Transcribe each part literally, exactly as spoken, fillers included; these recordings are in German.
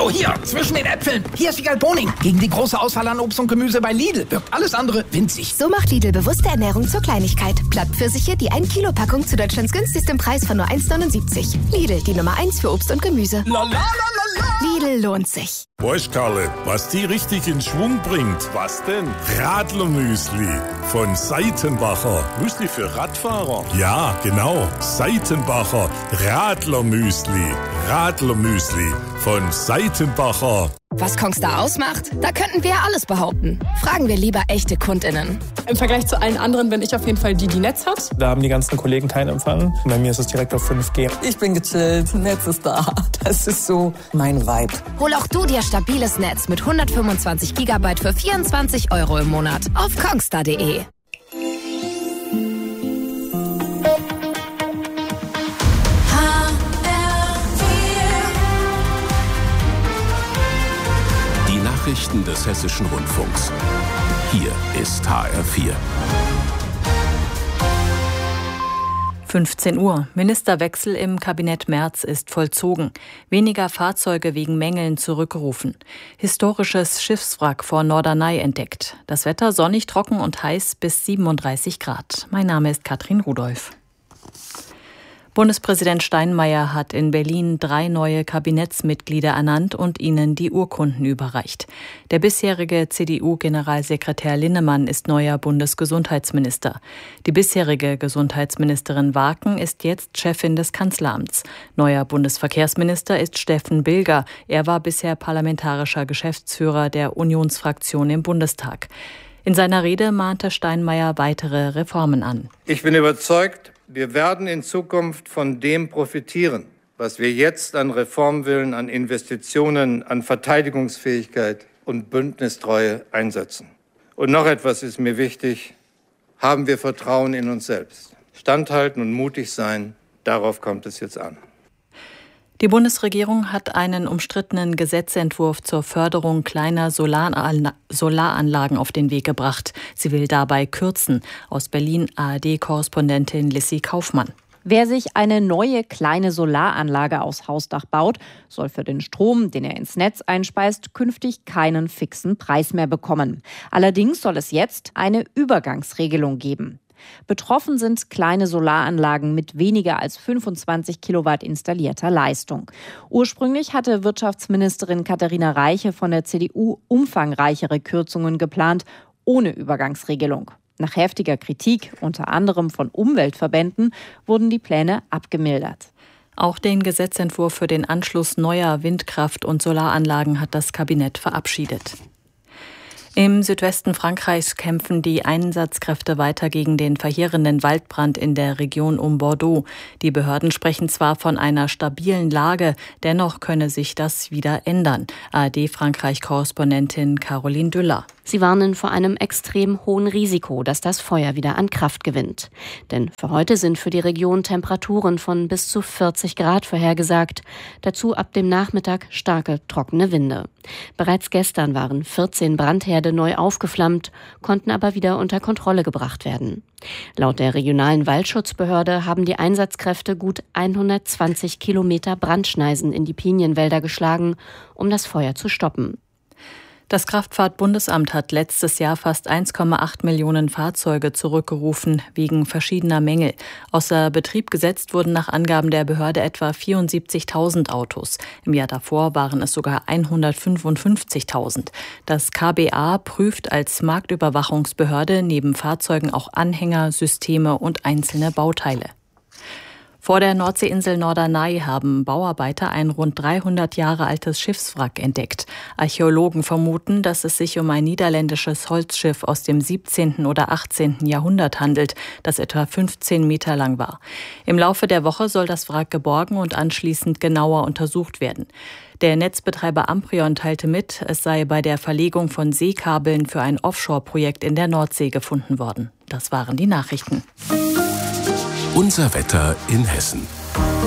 Hallo, hier, zwischen den Äpfeln. Hier ist Wiegald Boning. Gegen die große Auswahl an Obst und Gemüse bei Lidl wirkt alles andere winzig. So macht Lidl bewusste Ernährung zur Kleinigkeit. Blattpfirsiche, die ein Kilo Packung zu Deutschlands günstigstem Preis von nur eins Komma neunundsiebzig. Lidl, die Nummer eins für Obst und Gemüse. La, la, la, la, la. Lidl lohnt sich. Weißt, Karle, was die richtig in Schwung bringt? Was denn? Radlermüsli von Seitenbacher. Müsli für Radfahrer? Ja, genau. Seitenbacher Radlermüsli. Radlermüsli von Seitenbacher. Was Kongstar ausmacht? Da könnten wir ja alles behaupten. Fragen wir lieber echte KundInnen. Im Vergleich zu allen anderen bin ich auf jeden Fall die, die Netz hat. Da haben die ganzen Kollegen keinen Empfang. Bei mir ist es direkt auf fünf G. Ich bin gechillt, Netz ist da. Das ist so mein Vibe. Hol auch du dir stabiles Netz mit hundertfünfundzwanzig Gigabyte für vierundzwanzig Euro im Monat auf kongstar punkt de. Nachrichten des Hessischen Rundfunks. Hier ist H R vier. fünfzehn Uhr. Ministerwechsel im Kabinett Merz ist vollzogen. Weniger Fahrzeuge wegen Mängeln zurückgerufen. Historisches Schiffswrack vor Norderney entdeckt. Das Wetter sonnig, trocken und heiß bis siebenunddreißig Grad. Mein Name ist Katrin Rudolph. Bundespräsident Steinmeier hat in Berlin drei neue Kabinettsmitglieder ernannt und ihnen die Urkunden überreicht. Der bisherige C D U-Generalsekretär Linnemann ist neuer Bundesgesundheitsminister. Die bisherige Gesundheitsministerin Waken ist jetzt Chefin des Kanzleramts. Neuer Bundesverkehrsminister ist Steffen Bilger. Er war bisher parlamentarischer Geschäftsführer der Unionsfraktion im Bundestag. In seiner Rede mahnte Steinmeier weitere Reformen an. Ich bin überzeugt, wir werden in Zukunft von dem profitieren, was wir jetzt an Reformwillen, an Investitionen, an Verteidigungsfähigkeit und Bündnistreue einsetzen. Und noch etwas ist mir wichtig: Haben wir Vertrauen in uns selbst. Standhalten und mutig sein, darauf kommt es jetzt an. Die Bundesregierung hat einen umstrittenen Gesetzentwurf zur Förderung kleiner Solaranlagen auf den Weg gebracht. Sie will dabei kürzen. Aus Berlin A R D-Korrespondentin Lissy Kaufmann. Wer sich eine neue kleine Solaranlage aufs Hausdach baut, soll für den Strom, den er ins Netz einspeist, künftig keinen fixen Preis mehr bekommen. Allerdings soll es jetzt eine Übergangsregelung geben. Betroffen sind kleine Solaranlagen mit weniger als fünfundzwanzig Kilowatt installierter Leistung. Ursprünglich hatte Wirtschaftsministerin Katharina Reiche von der C D U umfangreichere Kürzungen geplant, ohne Übergangsregelung. Nach heftiger Kritik, unter anderem von Umweltverbänden, wurden die Pläne abgemildert. Auch den Gesetzentwurf für den Anschluss neuer Windkraft- und Solaranlagen hat das Kabinett verabschiedet. Im Südwesten Frankreichs kämpfen die Einsatzkräfte weiter gegen den verheerenden Waldbrand in der Region um Bordeaux. Die Behörden sprechen zwar von einer stabilen Lage, dennoch könne sich das wieder ändern. A R D-Frankreich-Korrespondentin Caroline Düller. Sie warnen vor einem extrem hohen Risiko, dass das Feuer wieder an Kraft gewinnt. Denn für heute sind für die Region Temperaturen von bis zu vierzig Grad vorhergesagt. Dazu ab dem Nachmittag starke, trockene Winde. Bereits gestern waren vierzehn Brandherde neu aufgeflammt, konnten aber wieder unter Kontrolle gebracht werden. Laut der regionalen Waldschutzbehörde haben die Einsatzkräfte gut hundertzwanzig Kilometer Brandschneisen in die Pinienwälder geschlagen, um das Feuer zu stoppen. Das Kraftfahrtbundesamt hat letztes Jahr fast eins Komma acht Millionen Fahrzeuge zurückgerufen, wegen verschiedener Mängel. Außer Betrieb gesetzt wurden nach Angaben der Behörde etwa vierundsiebzigtausend Autos. Im Jahr davor waren es sogar hundertfünfundfünfzigtausend. Das K B A prüft als Marktüberwachungsbehörde neben Fahrzeugen auch Anhänger, Systeme und einzelne Bauteile. Vor der Nordseeinsel Norderney haben Bauarbeiter ein rund dreihundert Jahre altes Schiffswrack entdeckt. Archäologen vermuten, dass es sich um ein niederländisches Holzschiff aus dem siebzehnten oder achtzehnten Jahrhundert handelt, das etwa fünfzehn Meter lang war. Im Laufe der Woche soll das Wrack geborgen und anschließend genauer untersucht werden. Der Netzbetreiber Amprion teilte mit, es sei bei der Verlegung von Seekabeln für ein Offshore-Projekt in der Nordsee gefunden worden. Das waren die Nachrichten. Unser Wetter in Hessen.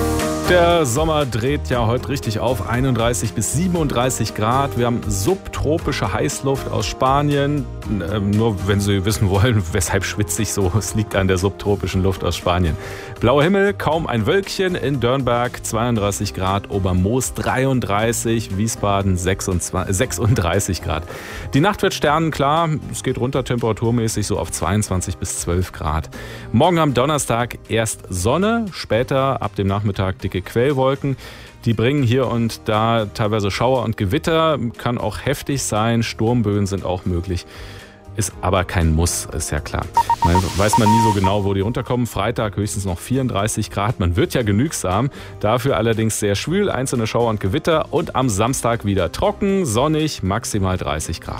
Der Sommer dreht ja heute richtig auf, einunddreißig bis siebenunddreißig Grad. Wir haben subtropische Heißluft aus Spanien. Ähm, nur wenn Sie wissen wollen, weshalb schwitze ich so, es liegt an der subtropischen Luft aus Spanien. Blauer Himmel, kaum ein Wölkchen, in Dörnberg zweiunddreißig Grad, Obermoos dreiunddreißig, Wiesbaden sechsundzwanzig, sechsunddreißig Grad. Die Nacht wird sternenklar, es geht runter temperaturmäßig so auf zweiundzwanzig bis zwölf Grad. Morgen am Donnerstag erst Sonne, später ab dem Nachmittag dicke Quellwolken. Die bringen hier und da teilweise Schauer und Gewitter, kann auch heftig sein, Sturmböen sind auch möglich. Ist aber kein Muss, ist ja klar. Man weiß man nie so genau, wo die runterkommen. Freitag höchstens noch vierunddreißig Grad. Man wird ja genügsam. Dafür allerdings sehr schwül, einzelne Schauer und Gewitter. Und am Samstag wieder trocken, sonnig, maximal dreißig Grad.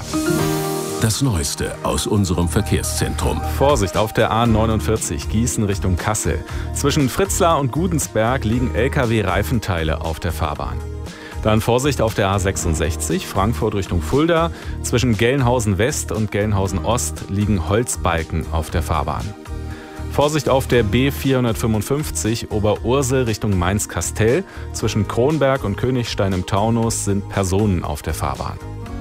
Das Neueste aus unserem Verkehrszentrum. Vorsicht auf der A neunundvierzig, Gießen Richtung Kassel. Zwischen Fritzlar und Gudensberg liegen L K W-Reifenteile auf der Fahrbahn. Dann Vorsicht auf der A sechsundsechzig, Frankfurt Richtung Fulda. Zwischen Gelnhausen West und Gelnhausen Ost liegen Holzbalken auf der Fahrbahn. Vorsicht auf der B vierhundertfünfundfünfzig, Oberursel Richtung Mainz-Kastell. Zwischen Kronberg und Königstein im Taunus sind Personen auf der Fahrbahn.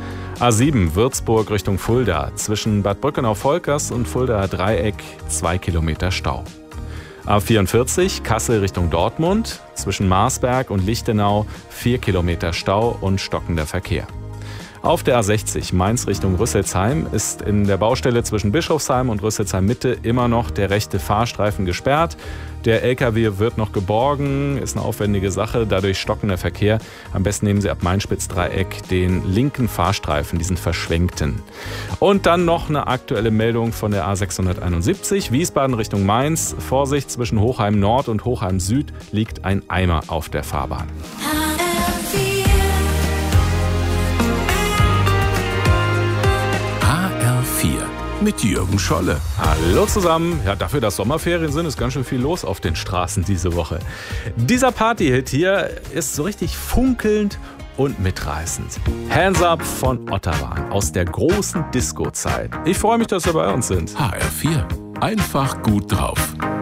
A sieben, Würzburg Richtung Fulda. Zwischen Bad Brückenau-Volkers und Fuldaer Dreieck zwei Kilometer Stau. A vierundvierzig, Kassel Richtung Dortmund. Zwischen Marsberg und Lichtenau vier Kilometer Stau und stockender Verkehr. Auf der A sechzig, Mainz Richtung Rüsselsheim, ist in der Baustelle zwischen Bischofsheim und Rüsselsheim Mitte immer noch der rechte Fahrstreifen gesperrt. Der L K W wird noch geborgen, ist eine aufwendige Sache, dadurch stockender Verkehr. Am besten nehmen Sie ab Main-Spitz-Dreieck den linken Fahrstreifen, diesen verschwenkten. Und dann noch eine aktuelle Meldung von der A sechshunderteinundsiebzig, Wiesbaden Richtung Mainz. Vorsicht, zwischen Hochheim Nord und Hochheim Süd liegt ein Eimer auf der Fahrbahn. Mit Jürgen Scholle. Hallo zusammen. Ja, dafür, dass Sommerferien sind, ist ganz schön viel los auf den Straßen diese Woche. Dieser Partyhit hier ist so richtig funkelnd und mitreißend. Hands Up von Ottawan aus der großen Disco-Zeit. Ich freue mich, dass Sie bei uns sind. H R vier. Einfach gut drauf.